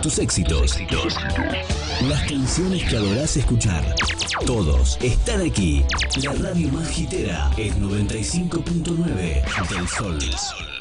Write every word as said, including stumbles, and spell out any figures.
tus éxitos. Las canciones que adorás escuchar. Todos están aquí. La radio más hitera es noventa y cinco punto nueve del Sol. Del Sol.